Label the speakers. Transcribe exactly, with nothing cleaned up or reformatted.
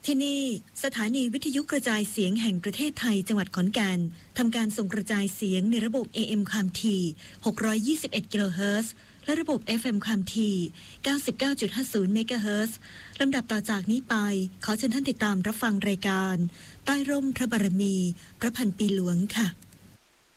Speaker 1: ที่นี่สถานีวิทยุกระจายเสียงแห่งประเทศไทยจังหวัดขอนแก่นทำการส่งกระจายเสียงในระบบ เอ เอ็ม ความถี่หกร้อยยี่สิบเอ็ดกิโลเฮิรตซ์และระบบ เอฟ เอ็ม ความถี่ เก้าสิบเก้าจุดห้าศูนย์ เมกะเฮิรตซ์ลำดับต่อจากนี้ไปขอเชิญท่านติดตามรับฟังรายการใต้ร่มพระบารมีพระพันปีหลวงค่ะ